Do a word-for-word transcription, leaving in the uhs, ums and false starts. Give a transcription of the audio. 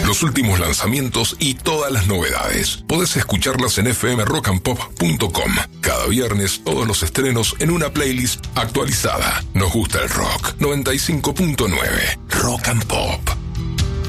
los últimos lanzamientos y todas las novedades. Podés escucharlas en f m rock and pop punto com. Cada viernes todos los estrenos en una playlist actualizada. Nos gusta el rock. noventa y cinco punto nueve Rock and Pop.